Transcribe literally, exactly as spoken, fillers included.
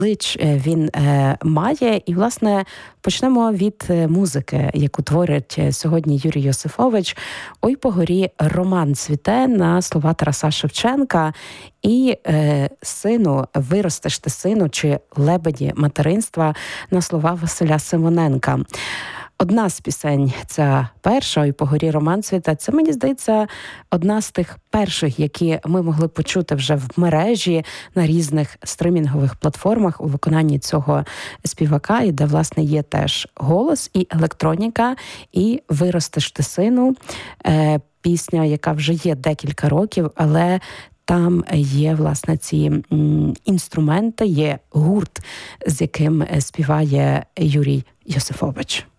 Лич він е, має. І, власне, почнемо від музики, яку творить сьогодні Юрій Йосифович. «Ой по горі роман цвіте» на слова Тараса Шевченка. І е, «Сину, виростеш ти, сину» чи «Лебеді материнства» на слова Василя Симоненка. Одна з пісень, ця перша, «Ой по горі роман цвіте», це, мені здається, одна з тих перших, які ми могли почути вже в мережі на різних стримінгових платформах у виконанні цього співака, і де, власне, є теж голос і електроніка, і «Виростеш ти, сину», е, пісня, яка вже є декілька років, але там є, власне, ці м, інструменти, є гурт, з яким співає Юрій Йосифович.